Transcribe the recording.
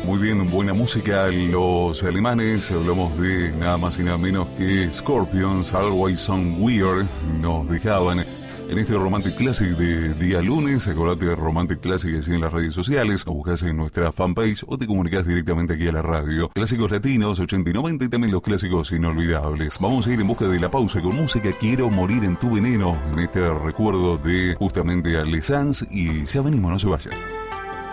Muy bien, buena música. Los alemanes, hablamos de nada más y nada menos que Scorpions, Always Some Weird, nos dejaban en este Romantic Classic de día lunes. Acordate de Romantic Classic así en las redes sociales, o buscas en nuestra fanpage o te comunicas directamente aquí a la radio. Clásicos latinos, 80 y 90 y también los clásicos inolvidables. Vamos a ir en busca de la pausa con música. Quiero morir en tu veneno, en este recuerdo de justamente a Les Sans, y ya venimos, no se vayan.